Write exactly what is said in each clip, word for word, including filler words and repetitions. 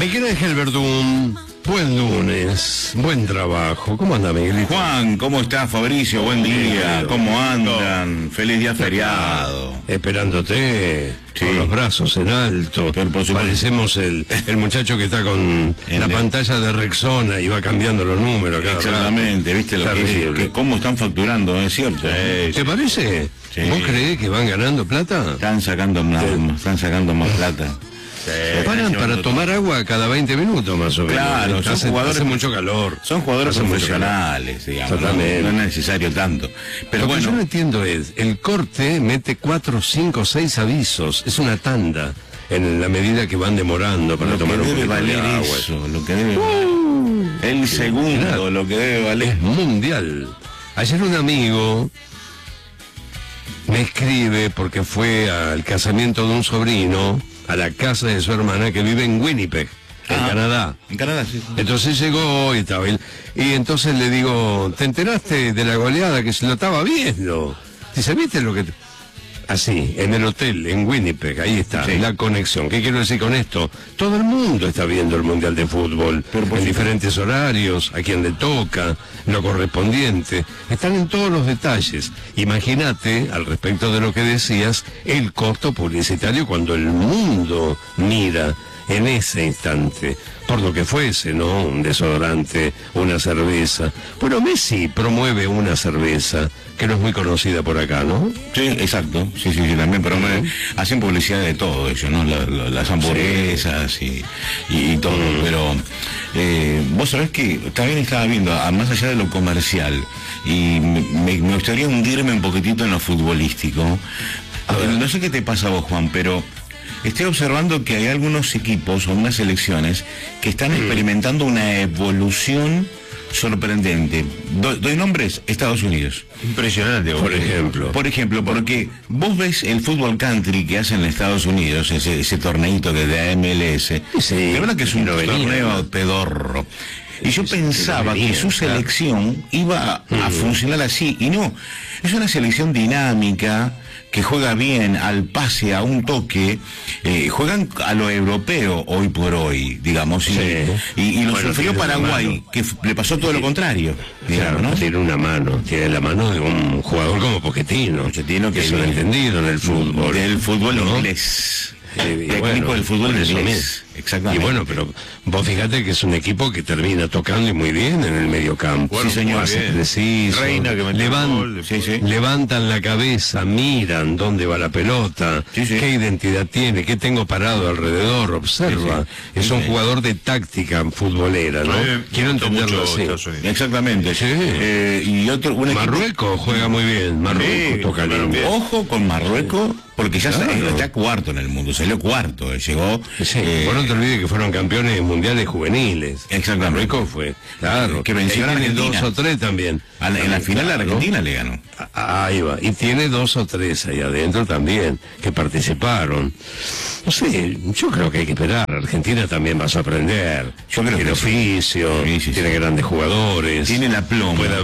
Miguel Ángel Verdún, buen lunes, buen trabajo. ¿Cómo anda, Miguel? Juan, ¿cómo estás, Fabricio? Buen día, ¿cómo andan? Feliz día feriado. Esperándote, sí, con los brazos en alto. Parecemos el, el muchacho que está con la el... pantalla de Rexona y va cambiando los números. Exactamente, ¿viste lo que, es, que cómo están facturando? ¿Es cierto? Sí, ¿te parece? Sí. ¿Vos creés que van ganando plata? Están sacando más, sí. están sacando más plata. Sí, paran para tomar agua cada veinte minutos más o menos. Claro, son hace, jugadores, hace mucho calor. Son jugadores profesionales, digamos. No, no es necesario tanto. Pero Lo bueno, que yo no entiendo es, el corte mete cuatro, cinco, seis avisos. Es una tanda en la medida que van demorando para lo tomar que un debe poquito valer de agua. Eso, lo que debe uh, el sí, segundo, claro, lo que debe valer. Es mundial. Ayer un amigo me escribe porque fue al casamiento de un sobrino, a la casa de su hermana que vive en Winnipeg, en ah, Canadá. En Canadá, sí, sí. Entonces llegó y estaba él. Y entonces le digo, ¿te enteraste de la goleada que se lo estaba viendo? Dice, ¿viste lo que...? Así, en el hotel, en Winnipeg, ahí está, sí, la conexión. ¿Qué quiero decir con esto? Todo el mundo está viendo el Mundial de Fútbol, pero en diferentes horarios, a quien le toca, lo correspondiente. Están en todos los detalles. Imagínate, al respecto de lo que decías, el costo publicitario cuando el mundo mira en ese instante, por lo que fuese, ¿no? Un desodorante, una cerveza. Bueno, Messi promueve una cerveza que no es muy conocida por acá, ¿no? Sí, exacto, sí, sí, sí, también, pero uh-huh. me, hacen publicidad de todo eso, ¿no? La, la, las hamburguesas, sí, y, y, y todo, uh-huh. pero eh, vos sabés que también estaba viendo, a, más allá de lo comercial, y me, me gustaría hundirme un poquitito en lo futbolístico. No sé qué te pasa a vos, Juan, pero estoy observando que hay algunos equipos o unas selecciones que están experimentando una evolución sorprendente. Do, doy nombres, Estados Unidos. Impresionante, por ejemplo. Por ejemplo, porque vos ves el fútbol country que hacen en Estados Unidos, ese, ese torneito que de A M L S, sí, de verdad que es un torneo pedorro. Y yo pensaba que su selección iba a, a funcionar así, y no. Es una selección dinámica, que juega bien, al pase, a un toque, eh, juegan a lo europeo hoy por hoy, digamos, y, sí. y, y lo bueno, sufrió Paraguay, que le pasó todo lo contrario, digamos, claro, ¿no? Tiene una mano, tiene la mano de un jugador como Pochettino, Pochettino que es un entendido en el fútbol. Del fútbol, ¿no? Inglés. Eh, técnico bueno, del fútbol inglés. Exactamente. Y bueno, pero vos fíjate que es un equipo que termina tocando y muy bien en el medio campo. Bueno, sí, señor. Preciso, Reina que Levan, gol, sí, sí. Levantan la cabeza, miran dónde va la pelota, sí, sí. qué identidad tiene, qué tengo parado alrededor, observa. Sí, sí. Es sí, un sí. jugador de táctica futbolera, ¿no? Sí, Quiero entenderlo así. Exactamente. Sí. Eh, y otro, un Marruecos equipo... juega muy bien. Marruecos sí, toca lindo. Ojo con Marruecos, porque ya claro. está, está cuarto en el mundo, salió cuarto, llegó. Sí, eh, bueno, no te olvides que fueron campeones mundiales juveniles. Exactamente. Marruecos fue, claro. Que venció a Argentina. Dos o tres también. A la, en la final claro. la Argentina le ganó. Ahí va. Y tiene dos o tres ahí adentro también, que participaron. No sé, yo creo que hay que esperar. Argentina también va a sorprender. Yo creo tiene que oficio, sí, sí, tiene sí. grandes jugadores. Tiene la ploma. Pueda...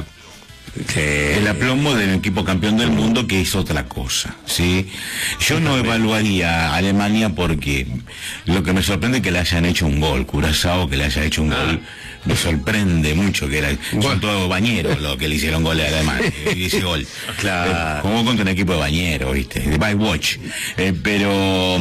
Que... el aplomo del equipo campeón del mundo, que es otra cosa, ¿sí? Yo no evaluaría a Alemania porque lo que me sorprende es que le hayan hecho un gol, Curazao que le haya hecho un ah. gol, me sorprende mucho que era, bueno. son todos bañeros los que le hicieron gol a Alemania, y ese gol. Claro. Como contra un equipo de bañeros, ¿viste? De Bywatch. Eh, pero...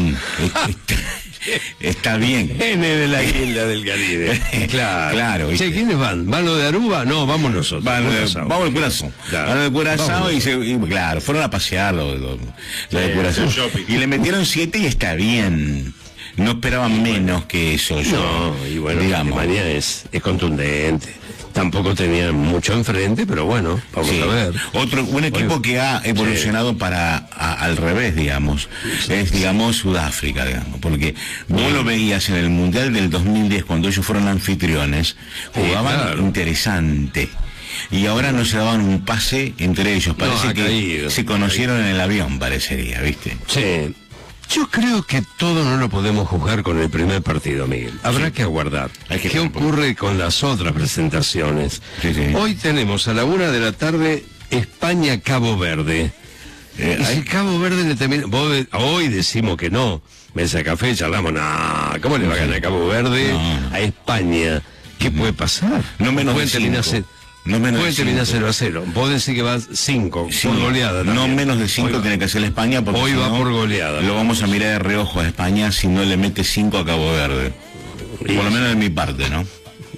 Está bien. N de la isla del Caribe. Claro. Claro. Che, ¿quiénes van? ¿Van los de Aruba? No, vamos nosotros. Van, Curazao. Vamos al Curazao. Claro. Van al Curazao y, se, y claro, fueron a pasear los, los, los de Curazao. Y le metieron siete y está bien. No esperaban menos que eso. Yo, no, y bueno, digamos. Alemania es, es contundente. Tampoco tenían mucho enfrente, pero bueno, vamos sí. a ver. Otro, un equipo bueno, que ha evolucionado sí. para a, al revés, digamos, sí. es, digamos, Sudáfrica, digamos, porque vos sí. lo veías en el Mundial del dos mil diez, cuando ellos fueron anfitriones, jugaban sí, claro. interesante. Y ahora no se daban un pase entre ellos, parece no, que caído, se conocieron en el avión, parecería, ¿viste? Sí. Yo creo que todo no lo podemos juzgar con el primer partido, Miguel. Habrá sí. que aguardar. Que ¿Qué ocurre con las otras presentaciones? Sí, sí. Hoy tenemos a la una de la tarde España-Cabo Verde. Eh, y si Cabo Verde le termina... Hoy decimos que no, mesa de café, charlamos, no, ¿cómo le va a ganar Cabo Verde no. a España? ¿Qué puede pasar? No menos puede de terminar cinco. Se... No menos Puede de terminar cero a cero. Vos decís que va cinco sí, por goleada. También. No menos de cinco tiene que hacer la España porque hoy si va no, por goleada. Lo vamos a mirar de reojo a España si no le mete cinco a Cabo Verde. Y... por lo menos de mi parte, ¿no?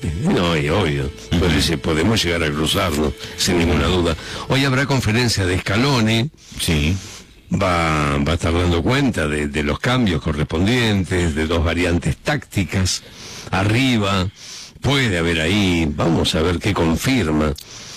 No, y obvio. Uh-huh. Pues dice, podemos llegar a cruzarnos, sin ninguna duda. Hoy habrá conferencia de Scaloni. Sí. Va, va a estar dando cuenta de, de los cambios correspondientes, de dos variantes tácticas. Arriba. Puede haber ahí, vamos a ver qué confirma.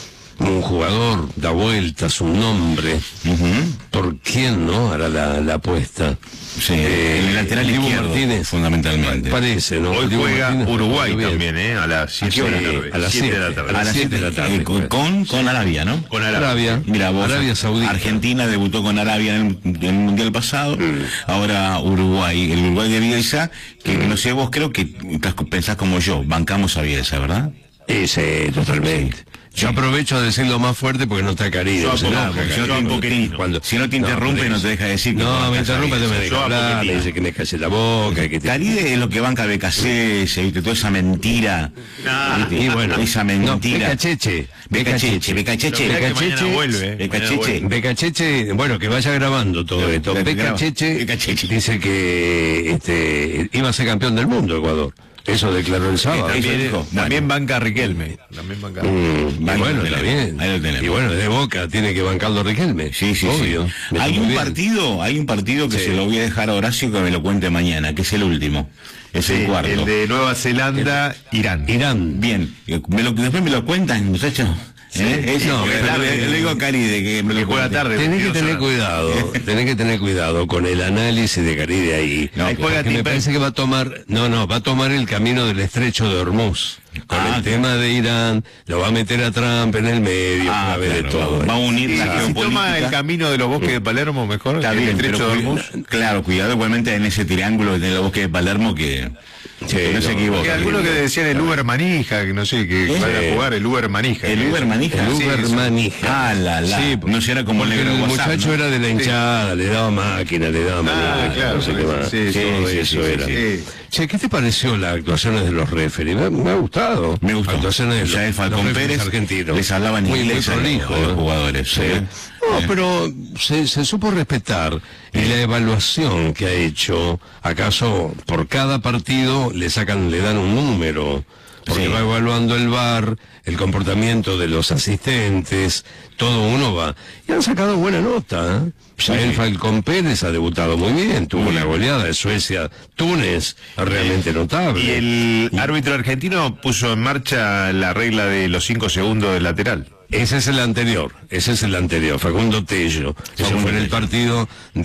Un jugador da vueltas, un nombre. Uh-huh. ¿Por quién no hará la, la apuesta? Sí, eh, el lateral Dibu izquierdo, Martínez, fundamentalmente. Parece, ¿no? Hoy Dibu juega Martínez, Uruguay también, ¿eh? A las siete de la tarde. A las siete de la tarde. A las siete de la tarde. Eh, con, con, con Arabia, ¿no? Con Arabia. Arabia. Mira, vos, Arabia Saudita. Argentina debutó con Arabia en el, en el Mundial pasado. Mm. Ahora Uruguay. El Uruguay de Bielsa, que mm. no sé, vos creo que pensás como yo. Bancamos a Bielsa, ¿verdad? Sí, totalmente. Yo aprovecho a decirlo más fuerte porque no está Caride. No, no, porque si no te interrumpe, cuando, si no te interrumpe no, no te deja decir que no, me interrumpe, te me deja hablar, me dice que me calle la boca. Que te... Caride es lo que banca B K C, ¿viste? Toda esa mentira. Ah, y bueno, esa mentira. No, Becacheche. Becacheche, Becacheche. Becacheche. Becacheche. Becacheche, bueno, que vaya grabando todo esto. Becacheche dice que este, iba a ser campeón del mundo, Ecuador. Eso declaró el sábado. Sí, también, dijo, también bueno. banca a Riquelme. También banca. Mm, y bueno, está bien. Y bueno, de Boca tiene que bancarlo Riquelme. Sí, sí, obvio. Sí. Hay un bien. partido, hay un partido que sí. se lo voy a dejar a Horacio que me lo cuente mañana, que es el último. Es sí, el cuarto. El de Nueva Zelanda, el, Irán. Irán. Bien. Me lo, después me lo cuentan, muchachos. Sí, ¿Eh? Eso, no, le, le digo a Caride que me lo juega tarde. Tenés que tener cuidado, tenés que tener cuidado con el análisis de Caride ahí. No, ahí juega me parece que va a tomar, no, no, va a tomar el camino del estrecho de Hormuz. Con ah, el tema de Irán, lo va a meter a Trump en el medio, ah, va a ver claro, de todo. Va a unir y la si geopolítica. toma el camino de los bosques de Palermo mejor, está bien, el estrecho de Hormuz. Claro, cuidado igualmente en ese triángulo de los bosques de Palermo que... Sí, no, no se equivoca. Algunos que decían el Uber Manija, que no sé, que ¿Eh? van a jugar el Uber Manija. El Uber Manija. El Uber sí, Manija. Ah, la, la. Sí, no si era como el negro el WhatsApp, muchacho ¿no? era de la hinchada, sí. le daba máquina, le daba manija. Ah, claro. No sé qué más. Sí, sí, todo sí, eso sí, era. Sí, sí. Che, ¿qué te pareció las actuaciones de los referees? Me, me ha gustado. Me gustó. Actuaciones de los, ya el Falcón los Pérez argentinos. Les hablaban muy, inglés muy prolijo, a los jugadores. Sí. ¿eh? No, eh. pero se, se supo respetar. Y la evaluación que ha hecho, ¿acaso por cada partido le sacan, le dan un número? Porque sí. va evaluando el V A R, el comportamiento de los asistentes, todo uno va. Y han sacado buena nota, ¿eh? Ya sí, el sí. Falcón Pérez ha debutado muy bien, tuvo muy una bien. goleada de Suecia, Túnez, realmente notable. Y el árbitro argentino puso en marcha la regla de los cinco segundos del lateral. Ese es el anterior, ese es el anterior, Facundo Tello. Ese Facundo fue en el partido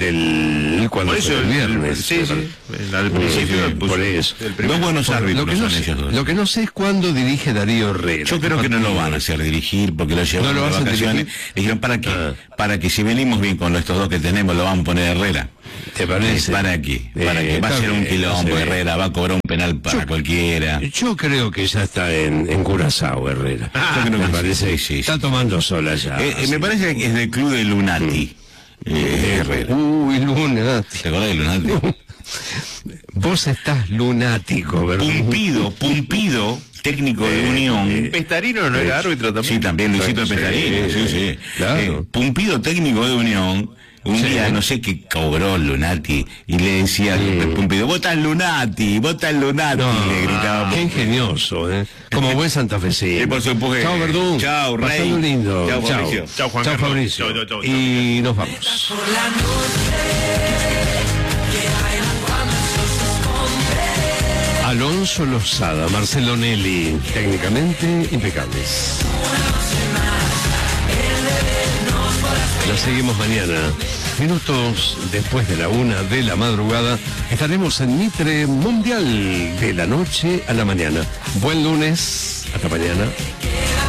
del... cuando por eso, fue el viernes. Sí, sí, al principio. Sí, por eso. Dos buenos árbitros lo que, no son sé, ellos dos. Lo que no sé es cuándo dirige Darío Herrera. Yo creo que no lo van a hacer dirigir, porque lo llevaron ¿No lo de vacaciones. Dijeron, ¿para qué? Ah. Para que si venimos bien con estos dos que tenemos, lo vamos a poner Herrera. ¿Te parece? ¿Para qué? Para eh, que va a ser un quilombo no Herrera, va a cobrar un penal para yo, cualquiera. Yo creo que ya está en, en Curazao, Herrera. Ah, yo creo me que parece sí, sí, está sí. tomando sola ya. Eh, eh, me parece que es del club de Lunati. Mm. Eh, Herrera. Uy, Lunati. ¿Te acordás de Lunati? Vos estás lunático, ¿verdad? Pumpido, Pumpido, técnico de eh, Unión. Eh, ¿Pestarino no era árbitro también? Sí, también, Luisito sí, Pestarino, sí, sí. Claro. Eh, Pumpido, técnico de Unión. Un sí. día, no sé qué cobró Lunati, y le decía al mm. Pumpido, vos estás Lunati, vos estás Lunati, no, le gritaba. Qué ingenioso, ¿eh? Como buen santafesino. Sí, por supuesto. Chao, Verdún. Chao, Rey. Pasando lindo. Chao, Chao, Fabricio. Chao, Juan Chao, Fabricio. Chao, chao, chao, y nos vamos. Alonso Lozada, Marcelo Nelly, técnicamente impecables. La seguimos mañana. Minutos después de la una de la madrugada estaremos en Mitre Mundial de la noche a la mañana. Buen lunes. Hasta mañana.